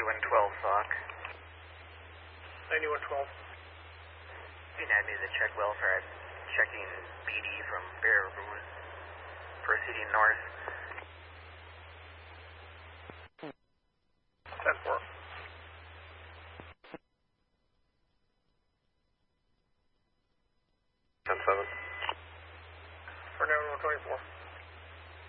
9112 SOC. 9112. You can add me to the check welfare. I'm checking BD from Bear Road, proceeding north. 10-4. For 9124.